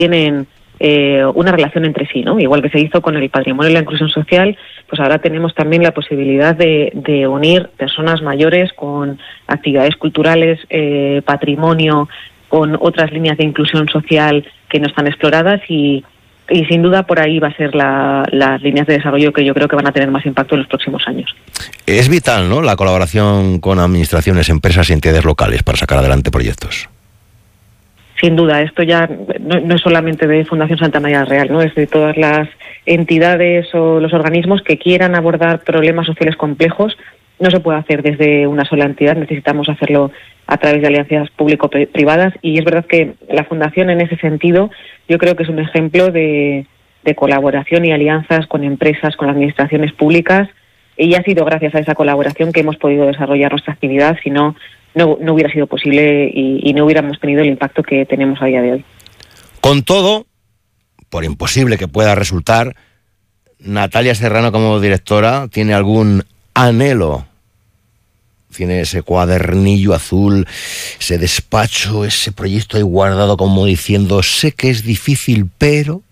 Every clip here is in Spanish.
tienen una relación entre sí, ¿no? Igual que se hizo con el patrimonio y la inclusión social, pues ahora tenemos también la posibilidad de unir personas mayores con actividades culturales, patrimonio, con otras líneas de inclusión social que no están exploradas y sin duda por ahí va a ser las líneas de desarrollo que yo creo que van a tener más impacto en los próximos años. Es vital, ¿no?, la colaboración con administraciones, empresas y entidades locales para sacar adelante proyectos. Sin duda, esto ya no es solamente de Fundación Santa María la Real, ¿no? Es de todas las entidades o los organismos que quieran abordar problemas sociales complejos. No se puede hacer desde una sola entidad, necesitamos hacerlo a través de alianzas público-privadas y es verdad que la Fundación en ese sentido yo creo que es un ejemplo de colaboración y alianzas con empresas, con administraciones públicas y ha sido gracias a esa colaboración que hemos podido desarrollar nuestra actividad, si no hubiera sido posible y no hubiéramos tenido el impacto que tenemos a día de hoy. Con todo, por imposible que pueda resultar, Natalia Serrano como directora tiene algún anhelo. Tiene ese cuadernillo azul, ese despacho, ese proyecto ahí guardado como diciendo, sé que es difícil, pero...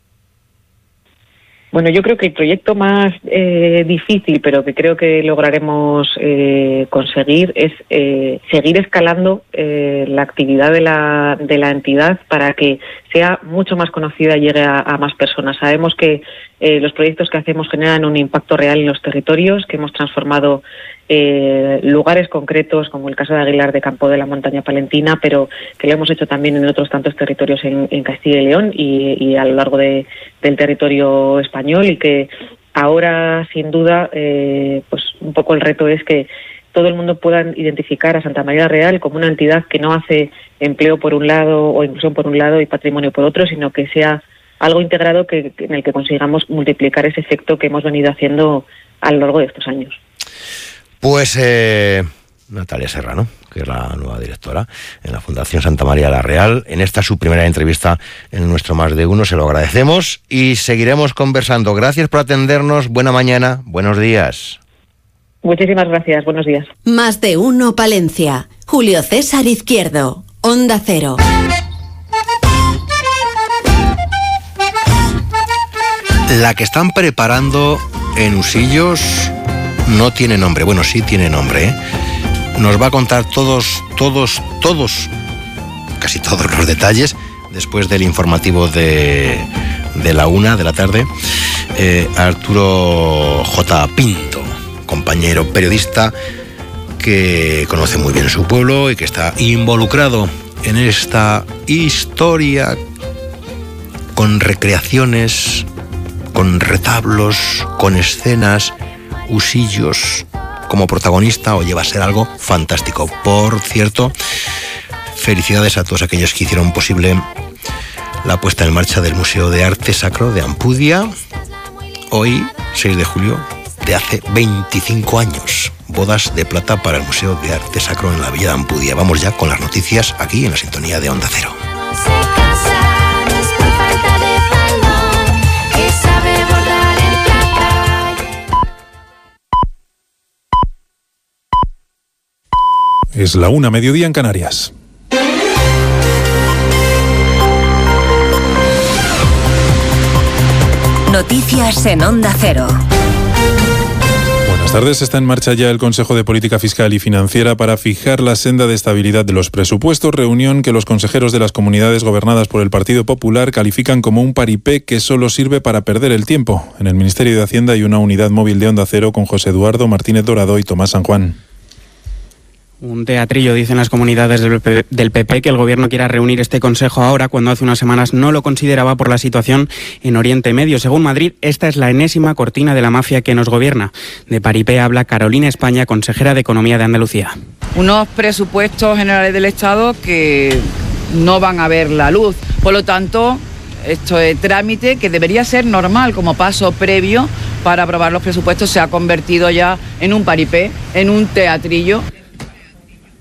Bueno, yo creo que el proyecto más difícil, pero que creo que lograremos conseguir, es seguir escalando la actividad de la entidad para que sea mucho más conocida y llegue a más personas. Sabemos que los proyectos que hacemos generan un impacto real en los territorios, que hemos transformado lugares concretos, como el caso de Aguilar de Campo de la Montaña Palentina, pero que lo hemos hecho también en otros tantos territorios en Castilla y León y a lo largo del territorio español, y que ahora, sin duda, pues un poco el reto es que todo el mundo pueda identificar a Santa María Real como una entidad que no hace empleo por un lado o inclusión por un lado y patrimonio por otro, sino que sea algo integrado en el que consigamos multiplicar ese efecto que hemos venido haciendo a lo largo de estos años. Pues Natalia Serrano, que es la nueva directora en la Fundación Santa María la Real, en esta su primera entrevista en nuestro Más de Uno, se lo agradecemos y seguiremos conversando. Gracias por atendernos, buena mañana, buenos días. Muchísimas gracias, buenos días. Más de Uno Palencia, Julio César Izquierdo, Onda Cero. La que están preparando en Usillos no tiene nombre. Bueno, sí tiene nombre, ¿eh? Nos va a contar casi todos los detalles después del informativo de la 1 de la tarde. Arturo J. Pinto, compañero periodista que conoce muy bien su pueblo y que está involucrado en esta historia con recreaciones, con retablos, con escenas. Usillos como protagonista, oye, va a ser algo fantástico. Por cierto, felicidades a todos aquellos que hicieron posible la puesta en marcha del Museo de Arte Sacro de Ampudia. Hoy, 6 de julio, de hace 25 años. Bodas de plata para el Museo de Arte Sacro en la Villa de Ampudia. Vamos ya con las noticias aquí en la sintonía de Onda Cero. Es la 1, mediodía en Canarias. Noticias en Onda Cero. Buenas tardes. Está en marcha ya el Consejo de Política Fiscal y Financiera para fijar la senda de estabilidad de los presupuestos, reunión que los consejeros de las comunidades gobernadas por el Partido Popular califican como un paripé que solo sirve para perder el tiempo. En el Ministerio de Hacienda hay una unidad móvil de Onda Cero con José Eduardo Martínez Dorado y Tomás San Juan. Un teatrillo, dicen las comunidades del PP, que el gobierno quiera reunir este consejo ahora, cuando hace unas semanas no lo consideraba por la situación en Oriente Medio. Según Madrid, esta es la enésima cortina de la mafia que nos gobierna. De paripé habla Carolina España, consejera de Economía de Andalucía. Unos presupuestos generales del Estado que no van a ver la luz. Por lo tanto, esto es trámite que debería ser normal como paso previo para aprobar los presupuestos. Se ha convertido ya en un paripé, en un teatrillo.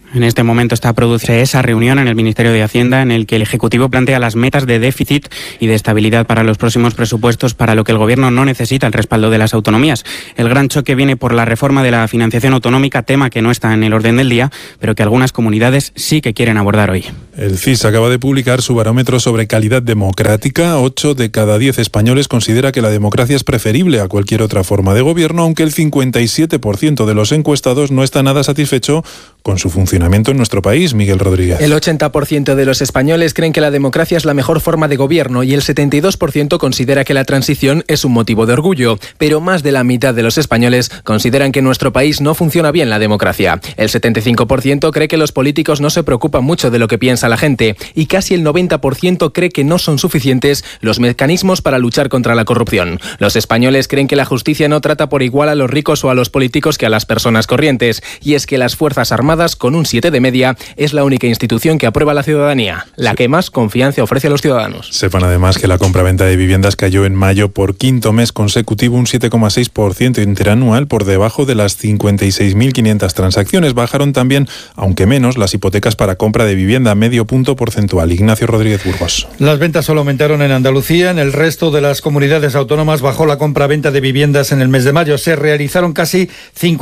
En este momento está produciendo esa reunión en el Ministerio de Hacienda en el que el Ejecutivo plantea las metas de déficit y de estabilidad para los próximos presupuestos, para lo que el Gobierno no necesita el respaldo de las autonomías. El gran choque viene por la reforma de la financiación autonómica, tema que no está en el orden del día, pero que algunas comunidades sí que quieren abordar hoy. El CIS acaba de publicar su barómetro sobre calidad democrática. 8 de cada 10 españoles considera que la democracia es preferible a cualquier otra forma de gobierno, aunque el 57% de los encuestados no está nada satisfecho con su funcionamiento en nuestro país. Miguel Rodríguez. El 80% de los españoles creen que la democracia es la mejor forma de gobierno y el 72% considera que la transición es un motivo de orgullo. Pero más de la mitad de los españoles consideran que en nuestro país no funciona bien la democracia. El 75% cree que los políticos no se preocupan mucho de lo que piensa la gente y casi el 90% cree que no son suficientes los mecanismos para luchar contra la corrupción. Los españoles creen que la justicia no trata por igual a los ricos o a los políticos que a las personas corrientes, y es que las Fuerzas Armadas, con un 7 de media, es la única institución que aprueba la ciudadanía, la que más confianza ofrece a los ciudadanos. Sepan además que la compraventa de viviendas cayó en mayo por quinto mes consecutivo un 7,6% interanual, por debajo de las 56.500 transacciones. Bajaron también, aunque menos, las hipotecas para compra de vivienda, medio punto porcentual. Ignacio Rodríguez Burgos. Las ventas solo aumentaron en Andalucía. En el resto de las comunidades autónomas bajó la compraventa de viviendas en el mes de mayo. Se realizaron casi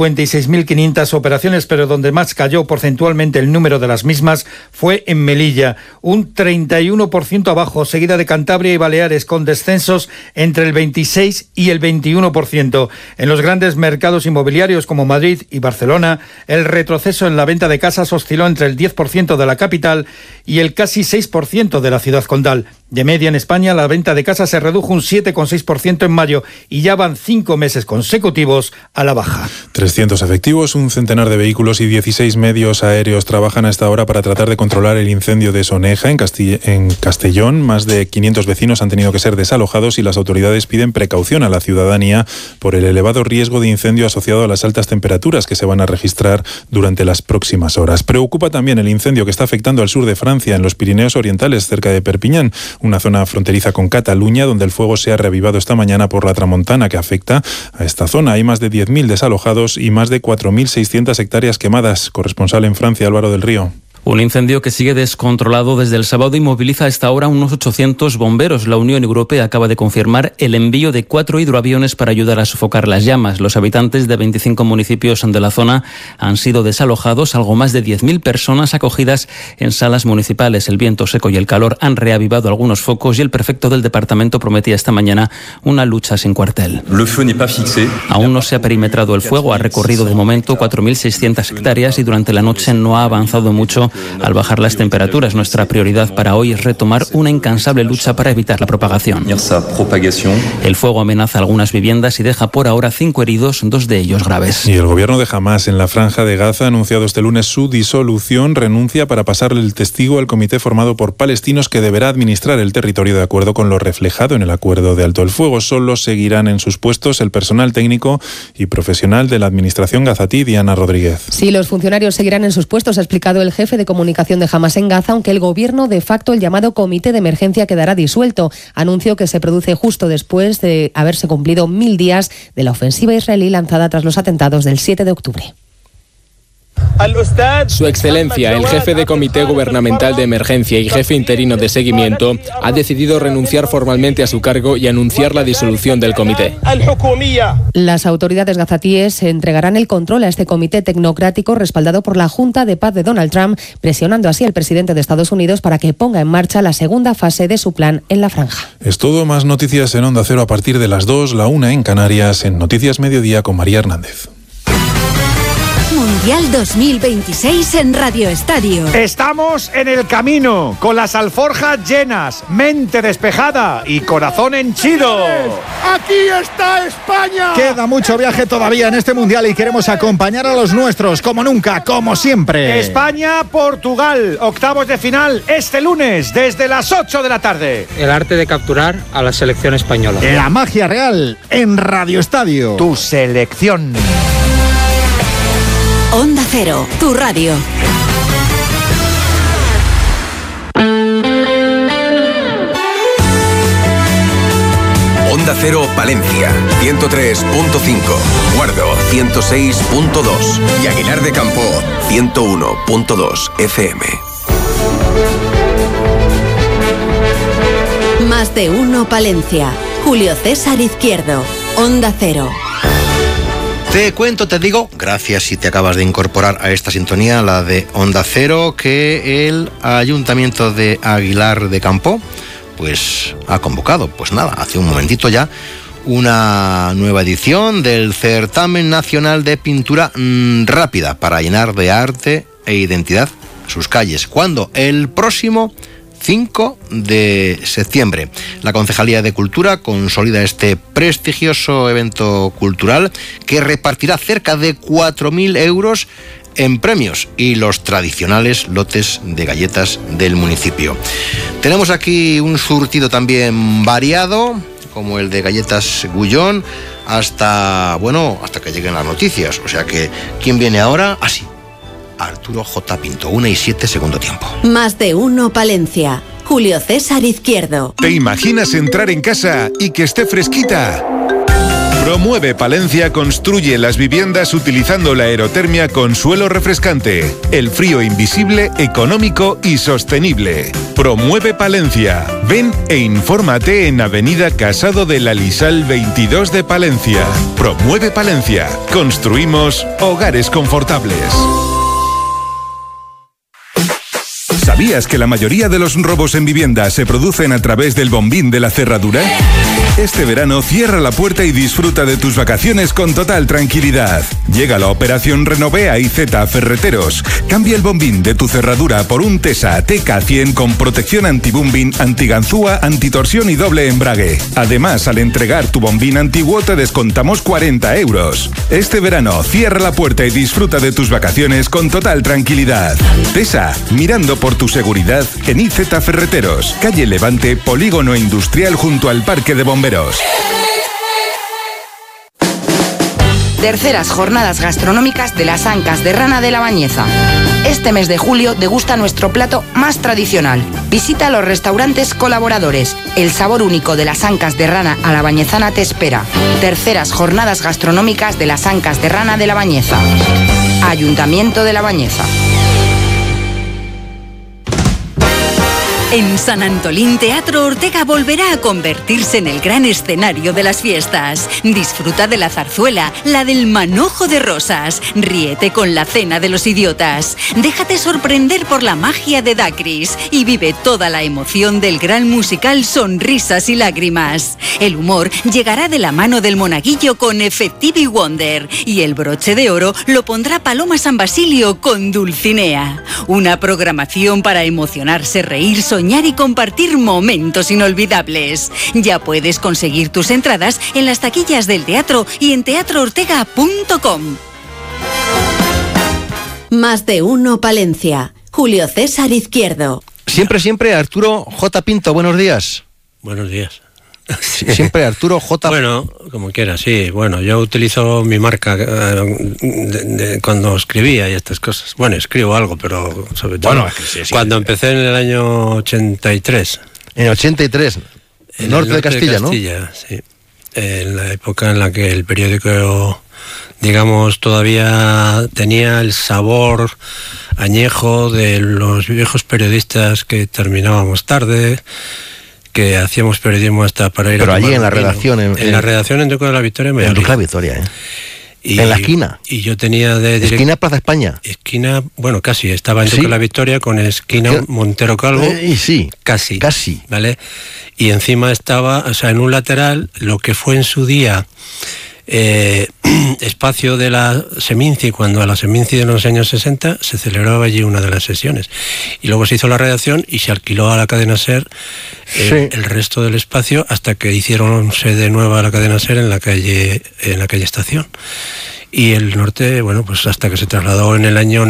56.500 operaciones, pero donde más cayó porcentualmente el número de las mismas fue en Melilla, un 31% abajo, seguida de Cantabria y Baleares, con descensos entre el 26 y el 21%. En los grandes mercados inmobiliarios como Madrid y Barcelona, el retroceso en la venta de casas osciló entre el 10% de la capital y el casi 6% de la ciudad condal. De media en España, la venta de casas se redujo un 7,6% en mayo y ya van 5 meses consecutivos a la baja. 300 efectivos, un centenar de vehículos y 16 medios aéreos trabajan a esta hora para tratar de controlar el incendio de Soneja, en Castellón. Más de 500 vecinos han tenido que ser desalojados y las autoridades piden precaución a la ciudadanía por el elevado riesgo de incendio asociado a las altas temperaturas que se van a registrar durante las próximas horas. Preocupa también el incendio que está afectando al sur de Francia, en los Pirineos Orientales, cerca de Perpiñán, una zona fronteriza con Cataluña, donde el fuego se ha reavivado esta mañana por la tramontana que afecta a esta zona. Hay más de 10.000 desalojados y más de 4.600 hectáreas quemadas. Corresponsal en Francia, Álvaro del Río. Un incendio que sigue descontrolado desde el sábado y moviliza a esta hora unos 800 bomberos. La Unión Europea acaba de confirmar el envío de 4 hidroaviones para ayudar a sofocar las llamas. Los habitantes de 25 municipios de la zona han sido desalojados, algo más de 10.000 personas acogidas en salas municipales. El viento seco y el calor han reavivado algunos focos y el prefecto del departamento prometía esta mañana una lucha sin cuartel. Aún no se ha perimetrado el fuego, ha recorrido de momento 4.600 hectáreas y durante la noche no ha avanzado mucho. Al bajar las temperaturas, nuestra prioridad para hoy es retomar una incansable lucha para evitar la propagación. El fuego amenaza algunas viviendas y deja por ahora 5 heridos, 2 de ellos graves. Y el gobierno de Hamás en la Franja de Gaza ha anunciado este lunes su disolución. Renuncia para pasarle el testigo al comité formado por palestinos que deberá administrar el territorio de acuerdo con lo reflejado en el acuerdo de alto el fuego. Solo seguirán en sus puestos el personal técnico y profesional de la administración gazatí. Diana Rodríguez. Sí, los funcionarios seguirán en sus puestos, ha explicado el jefe de comunicación de Hamás en Gaza, aunque el gobierno, de facto, el llamado comité de emergencia, quedará disuelto. Anuncio que se produce justo después de haberse cumplido 1000 días de la ofensiva israelí lanzada tras los atentados del 7 de octubre. Su Excelencia, el jefe de Comité Gubernamental de Emergencia y jefe interino de seguimiento, ha decidido renunciar formalmente a su cargo y anunciar la disolución del comité. Las autoridades gazatíes entregarán el control a este comité tecnocrático respaldado por la Junta de Paz de Donald Trump, presionando así al presidente de Estados Unidos para que ponga en marcha la segunda fase de su plan en la franja. Es todo. Más noticias en Onda Cero a partir de las 2, la 1 en Canarias, en Noticias Mediodía con María Hernández. Mundial 2026 en Radio Estadio. Estamos en el camino, con las alforjas llenas, mente despejada y corazón henchido. ¡Aquí está España! Queda mucho viaje todavía en este Mundial y queremos acompañar a los nuestros, como nunca, como siempre. España-Portugal, octavos de final, este lunes, desde las 8 de la tarde. El arte de capturar a la selección española. La magia real en Radio Estadio. Tu selección. Onda Cero, tu radio. Onda Cero Palencia, 103.5, Guardo, 106.2 y Aguilar de Campo, 101.2 FM. Más de uno Palencia. Julio César Izquierdo, Onda Cero. Te cuento, te digo, gracias si te acabas de incorporar a esta sintonía, la de Onda Cero, que el Ayuntamiento de Aguilar de Campo pues ha convocado, pues nada, hace un momentito ya, una nueva edición del Certamen Nacional de Pintura Rápida para llenar de arte e identidad sus calles. ¿Cuándo? El próximo 5 de septiembre. La Concejalía de Cultura consolida este prestigioso evento cultural que repartirá cerca de 4.000 euros en premios y los tradicionales lotes de galletas del municipio. Tenemos aquí un surtido también variado, como el de galletas Gullón, hasta que lleguen las noticias. O sea que, ¿quién viene ahora? Así. Arturo J. Pinto, 1:07, segundo tiempo. Más de uno Palencia. Julio César Izquierdo. ¿Te imaginas entrar en casa y que esté fresquita? Promueve Palencia construye las viviendas utilizando la aerotermia con suelo refrescante. El frío invisible, económico y sostenible. Promueve Palencia. Ven e infórmate en Avenida Casado de la Lisal 22 de Palencia. Promueve Palencia. Construimos hogares confortables. ¿Sabías que la mayoría de los robos en vivienda se producen a través del bombín de la cerradura? Este verano cierra la puerta y disfruta de tus vacaciones con total tranquilidad. Llega la operación Renovea IZ Ferreteros. Cambia el bombín de tu cerradura por un Tesa TK100 con protección anti-bombín, antiganzúa, antitorsión y doble embrague. Además, al entregar tu bombín antiguo te descontamos 40 euros. Este verano cierra la puerta y disfruta de tus vacaciones con total tranquilidad. Tesa, mirando por tu seguridad en IZ Ferreteros, calle Levante, Polígono Industrial junto al Parque de Bomberos. Terceras jornadas gastronómicas de las Ancas de Rana de la Bañeza. Este mes de julio degusta nuestro plato más tradicional. Visita los restaurantes colaboradores. El sabor único de las Ancas de Rana a la Bañezana te espera. Terceras jornadas gastronómicas de las Ancas de Rana de la Bañeza. Ayuntamiento de La Bañeza. En San Antolín, Teatro Ortega volverá a convertirse en el gran escenario de las fiestas. Disfruta de la zarzuela, la del manojo de rosas. Ríete con la cena de los idiotas. Déjate sorprender por la magia de Dacris y vive toda la emoción del gran musical Sonrisas y Lágrimas. El humor llegará de la mano del monaguillo con Effective Wonder y el broche de oro lo pondrá Paloma San Basilio con Dulcinea. Una programación para emocionarse, reír, soñar y compartir momentos inolvidables. Ya puedes conseguir tus entradas en las taquillas del teatro y en teatroortega.com. Más de uno Palencia. Julio César Izquierdo. Siempre, Arturo J. Pinto, buenos días. Buenos días. Siempre Arturo J. Bueno, como quiera, sí. Bueno, yo utilizo mi marca cuando escribía y estas cosas. Bueno, escribo algo, pero sobre todo cuando empecé en el año 83. En 83, en norte de Castilla, ¿no? Sí. En la época en la que el periódico, digamos, todavía tenía el sabor añejo de los viejos periodistas que terminábamos tarde, que hacíamos periodismo hasta para ir. Pero allí en la redacción, en la redacción en Duque de la Victoria, en Duque de la Victoria, en la esquina. Y yo tenía esquina Plaza España. Esquina, bueno, casi estaba en Duque de la Victoria con esquina Montero Calvo. Sí, casi, ¿vale? Y encima estaba, o sea, en un lateral, lo que fue en su día espacio de la Seminci, cuando a la Seminci de los años 60 se celebraba allí una de las sesiones, y luego se hizo la redacción y se alquiló a la cadena SER el resto del espacio hasta que hicieron sede nueva a la cadena SER en la calle Estación. Y el norte, bueno, pues hasta que se trasladó en el año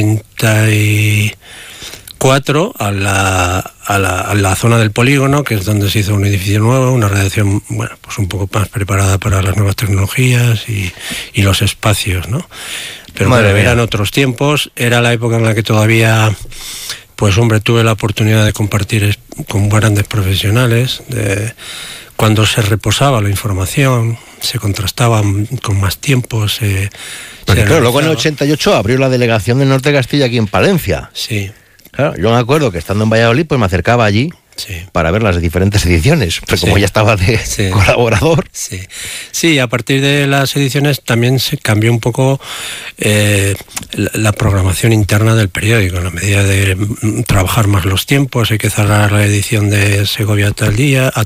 94 a la zona del polígono, que es donde se hizo un edificio nuevo, una redacción, bueno, pues un poco más preparada para las nuevas tecnologías y los espacios, ¿no? Pero bueno, eran otros tiempos, era la época en la que todavía, pues hombre, tuve la oportunidad de compartir con grandes profesionales, cuando se reposaba la información, se contrastaba con más tiempo, porque claro, luego en el 88 abrió la delegación del Norte de Castilla aquí en Palencia. Sí. Claro, yo me acuerdo que estando en Valladolid, pues me acercaba allí para ver las diferentes ediciones, pero como ya estaba de colaborador. Sí, a partir de las ediciones también se cambió un poco la programación interna del periódico, en la medida de trabajar más los tiempos. Hay que cerrar la edición de Segovia a tal día, a